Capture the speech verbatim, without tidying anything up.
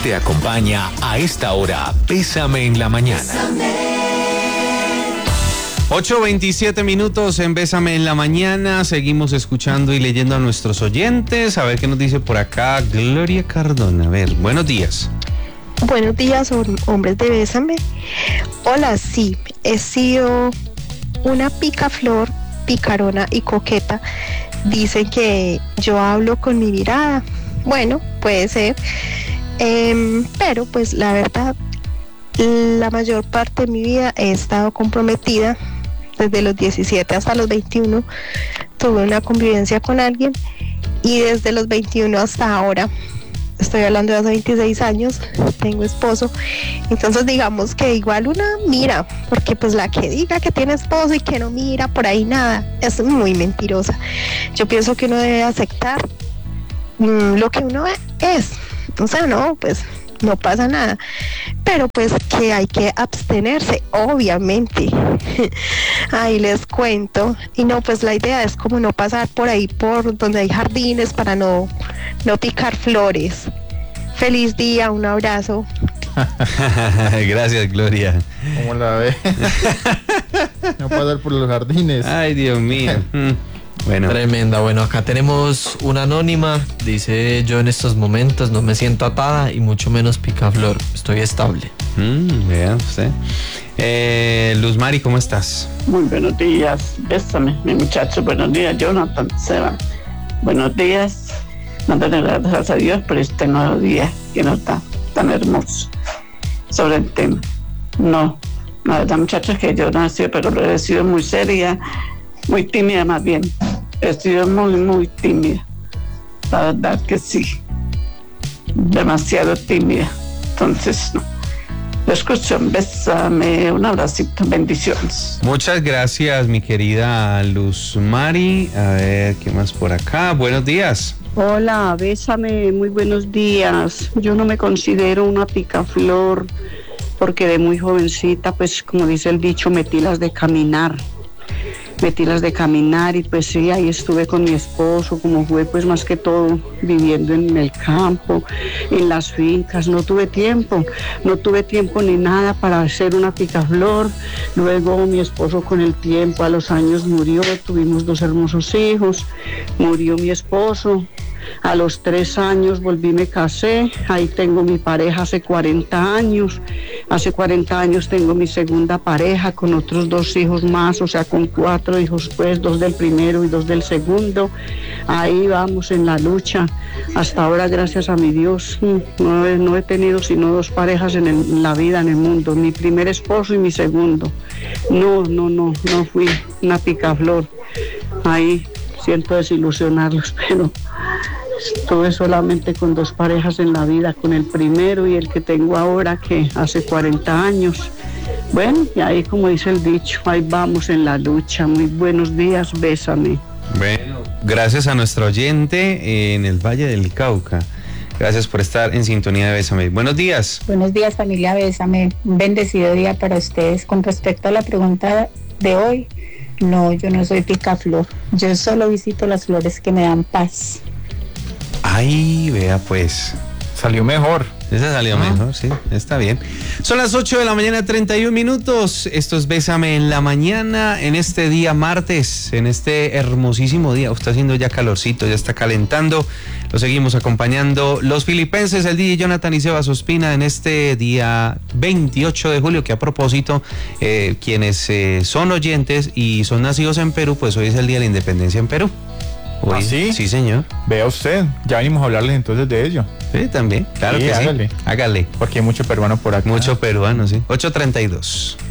Te acompaña a esta hora Bésame en la Mañana. ocho veintisiete minutos en Bésame en la Mañana. Seguimos escuchando y leyendo a nuestros oyentes. A ver qué nos dice por acá Gloria Cardona. A ver, buenos días. Buenos días, hombres de Bésame. Hola, sí, he sido una picaflor, picarona y coqueta. Dicen que yo hablo con mi mirada. Bueno, puede ser. Eh, pero pues la verdad, la mayor parte de mi vida he estado comprometida. Desde los diecisiete hasta los veintiuno tuve una convivencia con alguien, y desde los veintiuno hasta ahora, estoy hablando de hace veintiséis años, tengo esposo. Entonces digamos que igual una mira, porque pues la que diga que tiene esposo y que no mira por ahí nada, es muy mentirosa. Yo pienso que uno debe aceptar mmm, lo que uno es. O sea, no, pues no pasa nada, pero pues que hay que abstenerse, obviamente. Ahí les cuento. Y no, pues la idea es como no pasar por ahí por donde hay jardines para no, no picar flores. Feliz día, un abrazo. Gracias, Gloria. ¿Cómo la ve? No pasar por los jardines. Ay, Dios mío. Bueno. Tremenda. Bueno, acá tenemos una anónima. Dice: yo en estos momentos no me siento atada y mucho menos picaflor. Estoy estable. Mm, vea usted. Eh, Luz Mari, ¿cómo estás? Muy buenos días. Bésame, mi muchacho. Buenos días, Jonathan, Seba. Buenos días. Dándole gracias a Dios por este nuevo día que nos da tan hermoso. Sobre el tema. No, la verdad, muchachos, que yo no he sido, pero he sido muy seria, muy tímida más bien. He sido muy, muy tímida. La verdad que sí. Demasiado tímida. Entonces, no. Lo escucho, bésame, un abracito, bendiciones. Muchas gracias, mi querida Luz Mari. A ver, ¿qué más por acá? Buenos días. Hola, bésame, muy buenos días. Yo no me considero una picaflor porque de muy jovencita, pues como dice el dicho, metí las de caminar. Metí las de caminar y pues sí, ahí estuve con mi esposo, como fue pues más que todo viviendo en el campo, en las fincas. No tuve tiempo, no tuve tiempo ni nada para hacer una picaflor. Luego mi esposo con el tiempo, a los años murió, tuvimos dos hermosos hijos, murió mi esposo. A los tres años volví, me casé, ahí tengo mi pareja hace cuarenta años, hace cuarenta años tengo mi segunda pareja con otros dos hijos más, o sea, con cuatro hijos pues, dos del primero y dos del segundo. Ahí vamos en la lucha, hasta ahora gracias a mi Dios, no he, no he tenido sino dos parejas en, el, en la vida, en el mundo, mi primer esposo y mi segundo. No, no, no, no fui una picaflor, ahí siento desilusionarlos, pero estuve solamente con dos parejas en la vida, con el primero y el que tengo ahora, que hace cuarenta años. Bueno, y ahí como dice el dicho, ahí vamos en la lucha. Muy buenos días, bésame. Bueno, gracias a nuestro oyente en el Valle del Cauca. Gracias por estar en sintonía de Bésame. Buenos días. Buenos días, familia Bésame. Un bendecido día para ustedes. Con respecto a la pregunta de hoy, no, yo no soy picaflor. Yo solo visito las flores que me dan paz. Ay, vea pues. Salió mejor. Esa salió ah. mejor, sí, está bien. Son las ocho de la mañana, treinta y un minutos. Esto es Bésame en la Mañana, en este día martes, en este hermosísimo día. Está haciendo ya calorcito, ya está calentando. Lo seguimos acompañando los filipenses, el D J Jonathan y Sebas Ospina, en este día veintiocho de julio, que a propósito, eh, quienes eh, son oyentes y son nacidos en Perú, pues hoy es el Día de la Independencia en Perú. Hoy, ¿Ah, sí? Sí, señor. Vea usted, ya venimos a hablarles entonces de ello. Sí, también, claro sí, que hágale. sí. Hágale. Porque hay mucho peruano por acá. Mucho peruano, sí. ocho treinta y dos.